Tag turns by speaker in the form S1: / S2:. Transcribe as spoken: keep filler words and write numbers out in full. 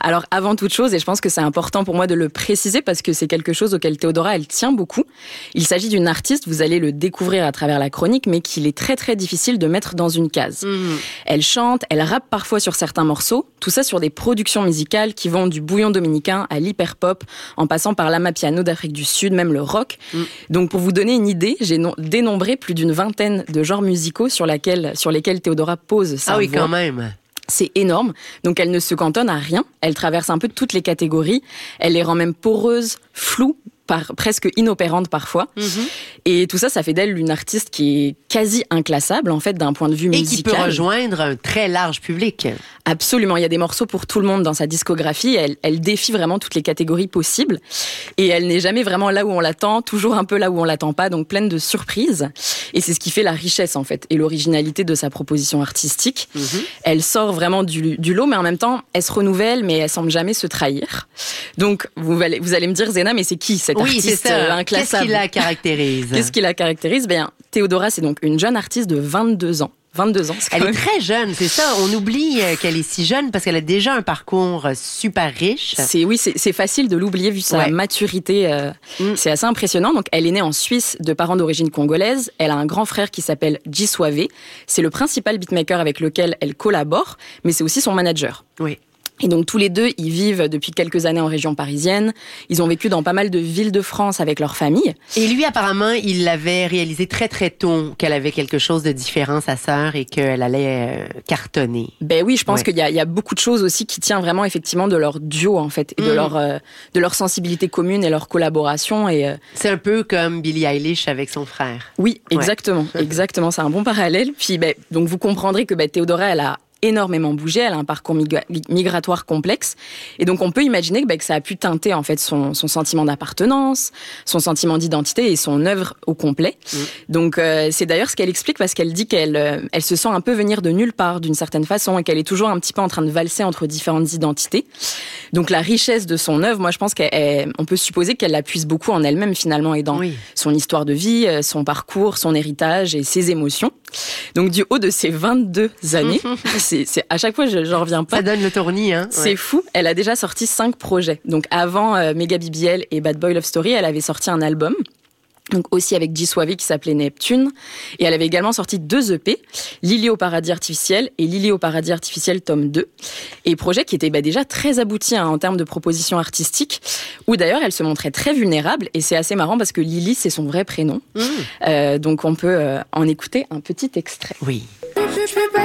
S1: Alors, avant toute chose, et je pense que c'est important pour moi de le préciser parce que c'est quelque chose auquel Théodora, elle tient beaucoup. Il s'agit d'une artiste, vous allez le découvrir à travers la chronique, mais qu'il est très très difficile de mettre dans une case. Mmh. Elle chante, elle rappe parfois sur certains morceaux, tout ça sur des productions musicales qui vont du bouillon dominicain à l'hyperpop, en passant par l'amapiano d'Afrique du Sud, même le rock. Mmh. Donc, pour vous donner une idée, j'ai no- dénombré plus d'une vingtaine de genres musicaux sur, laquelle, sur lesquels Théodora pose sa
S2: Ah oui,
S1: voix.
S2: quand même.
S1: C'est énorme. Donc, elle ne se cantonne à rien. Elle traverse un peu toutes les catégories. Elle les rend même poreuses, floues, par, presque inopérante parfois. Mm-hmm. Et tout ça, ça fait d'elle une artiste qui est quasi inclassable, en fait, d'un point de vue musical.
S2: Et qui peut rejoindre un très large public.
S1: Absolument. Il y a des morceaux pour tout le monde dans sa discographie. Elle, elle défie vraiment toutes les catégories possibles. Et elle n'est jamais vraiment là où on l'attend, toujours un peu là où on l'attend pas, donc pleine de surprises. Et c'est ce qui fait la richesse, en fait, et l'originalité de sa proposition artistique. Mm-hmm. Elle sort vraiment du, du lot, mais en même temps, elle se renouvelle, mais elle semble jamais se trahir. Donc, vous allez, vous allez me dire, Zéna, mais c'est qui cette
S2: oui,
S1: artiste
S2: c'est ça.
S1: inclassable?
S2: Qu'est-ce qui la caractérise?
S1: Qu'est-ce qui la caractérise? Bien, Théodora, c'est donc une jeune artiste de vingt-deux ans. vingt-deux ans, c'est quand
S2: Elle
S1: même...
S2: est très jeune, c'est ça. On oublie qu'elle est si jeune parce qu'elle a déjà un parcours super riche.
S1: C'est, oui, c'est, c'est facile de l'oublier vu sa ouais. maturité. Euh, mm. C'est assez impressionnant. Donc, elle est née en Suisse de parents d'origine congolaise. Elle a un grand frère qui s'appelle Jiswavé. C'est le principal beatmaker avec lequel elle collabore, mais c'est aussi son manager.
S2: Oui.
S1: Et donc, tous les deux, ils vivent depuis quelques années en région parisienne. Ils ont vécu dans pas mal de villes de France avec leur famille.
S2: Et lui, apparemment, il l'avait réalisé très, très tôt qu'elle avait quelque chose de différent, sa sœur, et qu'elle allait euh, cartonner.
S1: Ben oui, je pense
S2: ouais.
S1: qu'il y a, il y a beaucoup de choses aussi qui tiennent vraiment, effectivement, de leur duo, en fait, et mmh. de leur, euh, de leur sensibilité commune et leur collaboration. Et, euh...
S2: C'est un peu comme Billie Eilish avec son frère.
S1: Oui, exactement. Ouais. Exactement. C'est un bon parallèle. Puis, ben, donc, vous comprendrez que ben, Théodora, elle a énormément bougé, elle a un parcours migra- migratoire complexe, et donc on peut imaginer que, bah, que ça a pu teinter en fait son, son sentiment d'appartenance, son sentiment d'identité et son œuvre au complet. Mmh. Donc euh, c'est d'ailleurs ce qu'elle explique parce qu'elle dit qu'elle euh, elle se sent un peu venir de nulle part d'une certaine façon et qu'elle est toujours un petit peu en train de valser entre différentes identités. Donc la richesse de son œuvre, moi je pense qu'on peut supposer qu'elle la puise beaucoup en elle-même finalement et dans oui. son histoire de vie, son parcours, son héritage et ses émotions. Donc du haut de ses vingt-deux années, c'est, c'est à chaque fois je j'en reviens pas.
S2: Ça donne le tournis, hein.
S1: C'est ouais. fou. Elle a déjà sorti cinq projets. Donc avant euh, Mega B B L et Bad Boy Love Story, elle avait sorti un album. Donc aussi avec Jiswavé qui s'appelait Neptune. Et elle avait également sorti deux E P, Lily au paradis artificiel et Lily au paradis artificiel tome deux. Et projet qui était bah, déjà très abouti hein, en termes de propositions artistiques, où d'ailleurs elle se montrait très vulnérable. Et c'est assez marrant parce que Lily, c'est son vrai prénom. Mmh. Euh, donc on peut euh, en écouter un petit extrait.
S2: Oui.
S3: Je peux pas